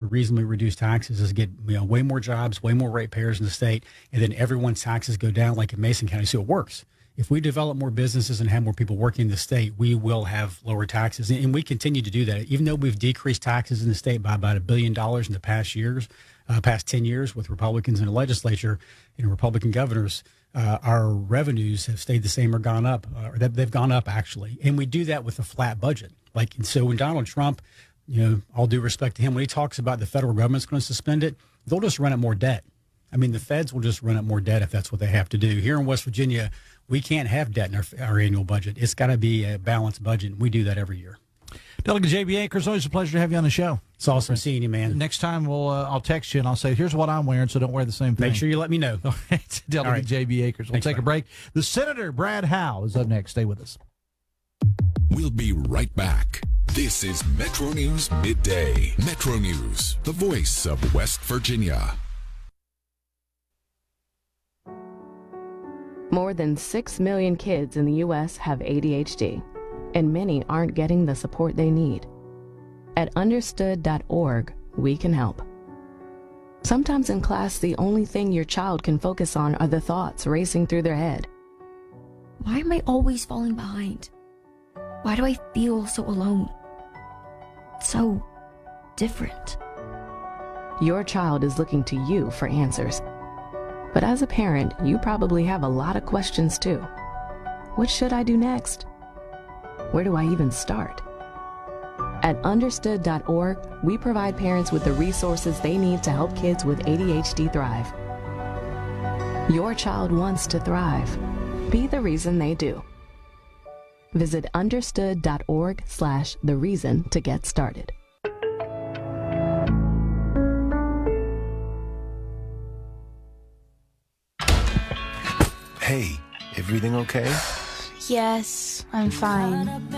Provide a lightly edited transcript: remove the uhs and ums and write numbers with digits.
reason we reduce taxes is to get way more jobs, way more ratepayers in the state, and then everyone's taxes go down like in Mason County. So it works. If we develop more businesses and have more people working in the state, we will have lower taxes. And we continue to do that. Even though we've decreased taxes in the state by about $1 billion in the past 10 years with Republicans in the legislature and Republican governors, our revenues have stayed the same or gone up, or they've gone up actually. And we do that with a flat budget. And so when Donald Trump, all due respect to him, when he talks about the federal government's going to suspend it, they'll just run up more debt. I mean, the feds will just run up more debt if that's what they have to do. Here in West Virginia, we can't have debt in our annual budget. It's got to be a balanced budget, and we do that every year. Delegate J.B. Akers, always a pleasure to have you on the show. It's awesome seeing you, man. Next time, I'll text you, and I'll say, here's what I'm wearing, so don't wear the same thing. Make sure you let me know. All right, Delegate J.B. Akers. We'll take a break. The Senator Brad Howe is up next. Stay with us. We'll be right back. This is Metro News Midday. Metro News, the voice of West Virginia. More than 6 million kids in the U.S. have ADHD, and many aren't getting the support they need. At understood.org, we can help. Sometimes in class, the only thing your child can focus on are the thoughts racing through their head. Why am I always falling behind? Why do I feel so alone? So different. Your child is looking to you for answers. But as a parent, you probably have a lot of questions too. What should I do next? Where do I even start? At understood.org, we provide parents with the resources they need to help kids with ADHD thrive. Your child wants to thrive. Be the reason they do. Visit understood.org/the reason to get started. Hey, everything okay? Yes, I'm fine.